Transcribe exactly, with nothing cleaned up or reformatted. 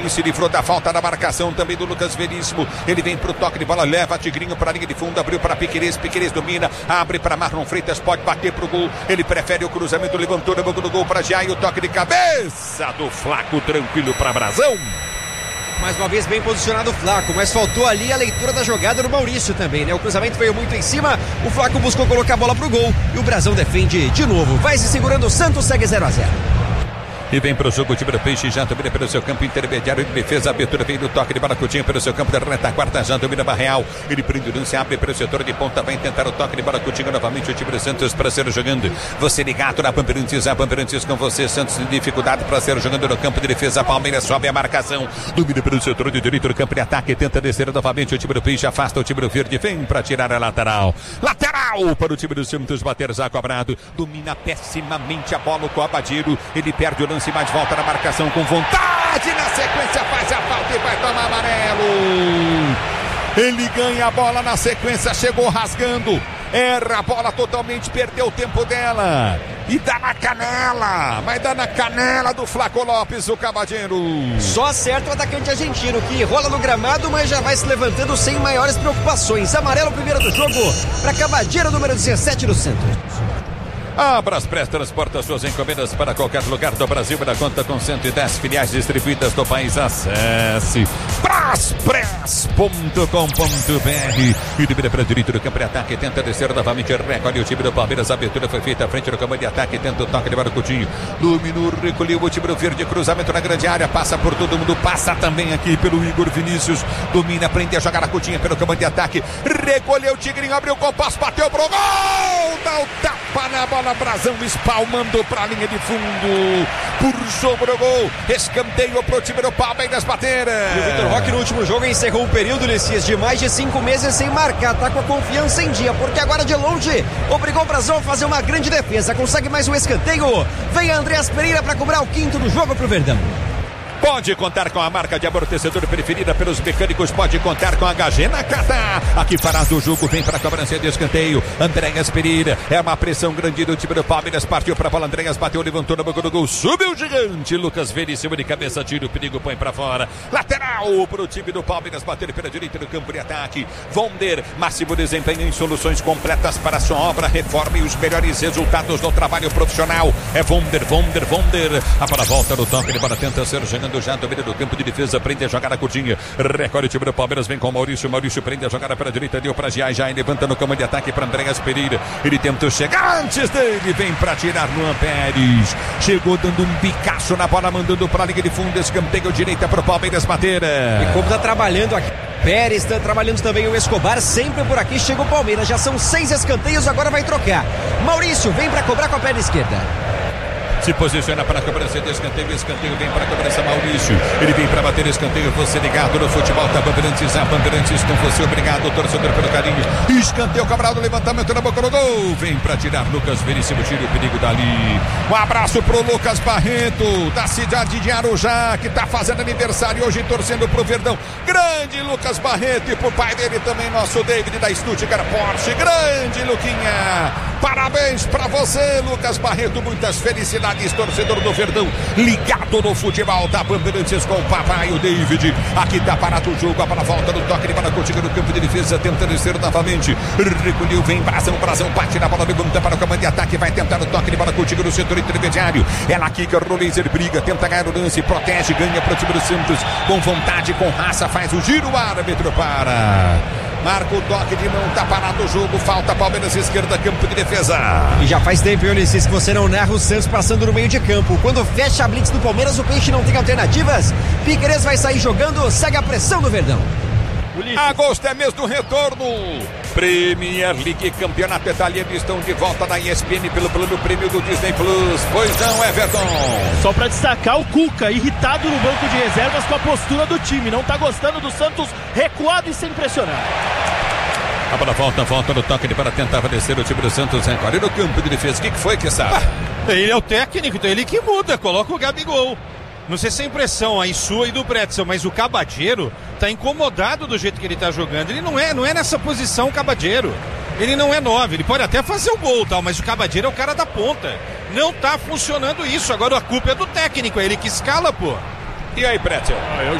se livrou da falta da marcação também do Lucas Veríssimo. Ele vem pro toque de bola, leva Tigrinho pra linha de fundo, abriu para Piquerez, Piquerez domina, abre para Marlon Freitas, pode bater pro gol. Ele prefere o cruzamento, levantou na boca do gol para Jair, o toque de cabeça do Flaco, tranquilo para Brazão. Mais uma vez bem posicionado o Flaco, mas faltou ali a leitura da jogada do Maurício também, né? O cruzamento veio muito em cima, o Flaco buscou colocar a bola pro gol e o Brazão defende de novo. Vai se segurando, o Santos segue zero a zero. E vem para o jogo o time do Peixe, já domina pelo seu campo intermediário de defesa, a abertura vem do toque de bola Coutinho pelo seu campo da retaguarda, já domina Barreal, ele prende o lance, abre para o setor de ponta, vai tentar o toque de bola Coutinho novamente, o time do Santos para ser jogando, você ligado na Pamperantes, a Pamperantes com você, Santos em dificuldade para ser jogando no campo de defesa, Palmeiras sobe a marcação, domina pelo setor de direito do campo de ataque, tenta descer novamente, o time do Peixe afasta o time do Verde, vem para tirar a lateral, lateral para o time do Santos, bater já cobrado, domina pessimamente a bola, o Cobadiro, ele perde o lance, mas volta na marcação com vontade, na sequência faz a falta e vai tomar amarelo. Ele ganha a bola na sequência, chegou rasgando, erra a bola totalmente, perdeu o tempo dela e dá na canela, vai dar na canela do Flaco Lopes, o Cavadeiro. Só acerta o atacante argentino que rola no gramado, mas já vai se levantando sem maiores preocupações. Amarelo primeiro do jogo para Cavadeiro, número dezessete do Santos. A Braspress transporta suas encomendas para qualquer lugar do Brasil. Ela conta com cento e dez filiais distribuídas no país. Acesse braspress ponto com ponto b r e de para direito do campo de ataque. Tenta descer novamente. Recolhe o time do Palmeiras. A abertura foi feita à frente do campo de ataque. Tenta o toque de bola Coutinho. Dominou, recolheu o time do Verde. Cruzamento na grande área. Passa por todo mundo. Passa também aqui pelo Igor Vinícius. Domina, prende a jogar a Coutinho pelo campo de ataque. Recolheu o Tigrinho. Abriu o compasso. Bateu pro gol. Dá o tapa na bola. Brazão espalmando para a linha de fundo, puxou pro gol, escanteio pro time do Palmeiras bater. E o Vitor Roque no último jogo encerrou um período, Ulisses, de mais de cinco meses sem marcar, tá com a confiança em dia, porque agora de longe obrigou o Brazão a fazer uma grande defesa, consegue mais um escanteio, vem Andreas Pereira para cobrar o quinto do jogo pro Verdão. Pode contar com a marca de amortecedor preferida pelos mecânicos, pode contar com a H G Nakata. Aqui parado o jogo, vem para a cobrança de escanteio. Andreas Pereira, é uma pressão grande do time do Palmeiras, partiu para a bola, Andreas bateu, levantou na boca do gol, subiu o gigante, Lucas Veríssimo de cabeça, tira o perigo, põe para fora. Lateral para o time do Palmeiras, bater pela direita do campo de ataque. Vonder, máximo desempenho em soluções completas para a sua obra, reforma e os melhores resultados do trabalho profissional. É Vonder, Vonder, Vonder. A bola volta no toque, ele bola tenta ser jogando já domina do campo de defesa, prende a jogada curtinha, recolhe o time do Palmeiras, vem com o Maurício, Maurício prende a jogada para a direita, deu para Giai, Giai levanta no campo de ataque para Andreas Pereira, ele tentou chegar antes dele, vem para tirar Luan Pérez, chegou dando um bicaço na bola, mandando para a linha de fundo, escanteio direita para o Palmeiras bater. E como está trabalhando aqui Pérez, está trabalhando também o Escobar, sempre por aqui chega o Palmeiras, já são seis escanteios, agora vai trocar. Maurício vem para cobrar com a perna esquerda. Se posiciona para a cobrança de escanteio, escanteio vem para a cobrança Maurício, ele vem para bater escanteio, você ligado no futebol, tá Bandeirantes, a Bandeirantes com você, obrigado torcedor pelo carinho, escanteio cobrado, levantamento na boca do gol, vem para tirar Lucas Veríssimo, tira o perigo dali, um abraço pro Lucas Barreto, da cidade de Arujá, que tá fazendo aniversário hoje, torcendo pro Verdão, grande Lucas Barreto, e pro pai dele também, nosso David da Stuttgart Porsche, grande Luquinha, parabéns para você Lucas Barreto, muitas felicidades, torcedor do Verdão, ligado no futebol da Bandeirantes com o papai, o David. Aqui tá parado o jogo, a bola volta no toque de bola Coutinho no campo de defesa, tentando descer novamente. Recolheu, vem Brazão, Brazão bate na bola, levanta para o comando de ataque, vai tentar o toque de bola Coutinho no setor intermediário. Ela aqui que o Rolaser briga, tenta ganhar o lance, protege, ganha para o time do Santos, com vontade, com raça, faz o giro, o árbitro para. Marca o toque de mão, tá parado o jogo, falta Palmeiras esquerda, campo de defesa. E já faz tempo, Ulisses, que você não narra o Santos passando no meio de campo. Quando fecha a blitz do Palmeiras, o Peixe não tem alternativas. Piquerez vai sair jogando, segue a pressão do Verdão. Agosto é mês do retorno. Premier League, campeonato italiano, estão de volta na E S P N pelo plano prêmio do Disney Plus. Pois não, Everton? Só para destacar o Cuca, irritado no banco de reservas com a postura do time. Não tá gostando do Santos recuado e sem pressionar. A bola volta, volta no toque para tentar descer o time do Santos. Agora no campo de defesa, o que, que foi que sabe? Ah, ele é o técnico, então ele que muda, coloca o Gabigol. Não sei se é impressão aí sua e do Pretzel, mas o Cabadeiro tá incomodado do jeito que ele tá jogando. Ele não é, não é nessa posição o Cabadeiro. Ele não é nove, ele pode até fazer o gol, tal, mas o Cabadeiro é o cara da ponta. Não tá funcionando isso. Agora a culpa é do técnico, é ele que escala, pô. E aí, Pretzel? Ah, eu